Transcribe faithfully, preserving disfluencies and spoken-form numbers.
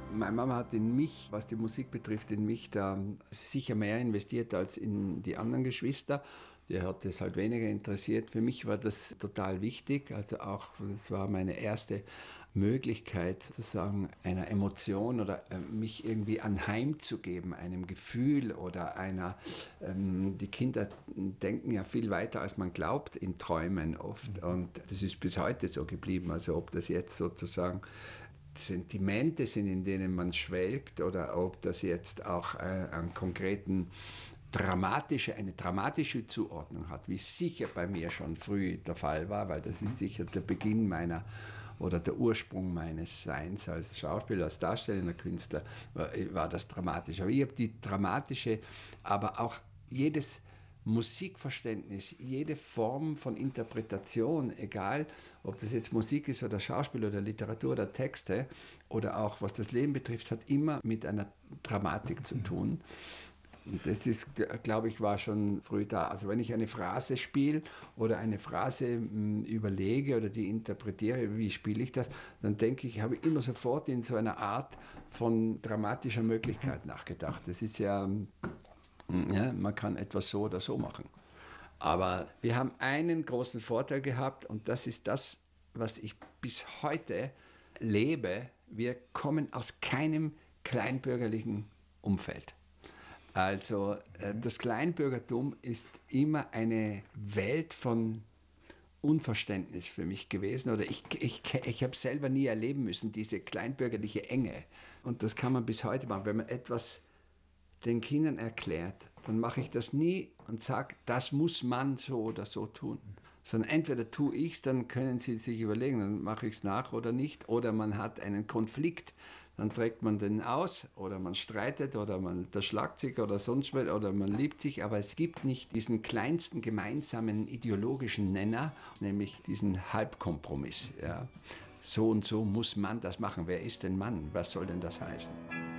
Meine Mama hat in mich, was die Musik betrifft, in mich da sicher mehr investiert als in die anderen Geschwister. Die hat das halt weniger interessiert. Für mich war das total wichtig. Also auch, das war meine erste Möglichkeit, sozusagen einer Emotion oder äh, mich irgendwie anheimzugeben, einem Gefühl oder einer, ähm, die Kinder denken ja viel weiter, als man glaubt, in Träumen oft. Und das ist bis heute so geblieben. Also ob das jetzt sozusagen Sentimente sind, in denen man schwelgt, oder ob das jetzt auch äh, einen konkreten dramatische, eine dramatische Zuordnung hat, wie sicher bei mir schon früh der Fall war, weil das ist sicher der Beginn meiner oder der Ursprung meines Seins als Schauspieler, als darstellender Künstler, war, war das dramatisch. Aber ich habe die dramatische, aber auch jedes Musikverständnis, jede Form von Interpretation, egal ob das jetzt Musik ist oder Schauspiel oder Literatur oder Texte oder auch was das Leben betrifft, hat immer mit einer Dramatik zu tun. Und das ist, glaube ich, war schon früh da. Also wenn ich eine Phrase spiele oder eine Phrase mh, überlege oder die interpretiere, wie spiele ich das, dann denke ich, habe ich immer sofort in so einer Art von dramatischer Möglichkeit nachgedacht. Das ist ja, ja, man kann etwas so oder so machen. Aber wir haben einen großen Vorteil gehabt, und das ist das, was ich bis heute lebe. Wir kommen aus keinem kleinbürgerlichen Umfeld. Also das Kleinbürgertum ist immer eine Welt von Unverständnis für mich gewesen. Oder ich, ich, ich habe selber nie erleben müssen, diese kleinbürgerliche Enge. Und das kann man bis heute machen. Wenn man etwas den Kindern erklärt, dann mache ich das nie und sage, das muss man so oder so tun. Sondern entweder tue ich es, dann können sie sich überlegen, dann mache ich es nach oder nicht. Oder man hat einen Konflikt, dann trägt man den aus oder man streitet oder man der schlagt sich oder sonst was oder man liebt sich. Aber es gibt nicht diesen kleinsten gemeinsamen ideologischen Nenner, nämlich diesen Halbkompromiss. Ja. So und so muss man das machen. Wer ist denn Mann? Was soll denn das heißen?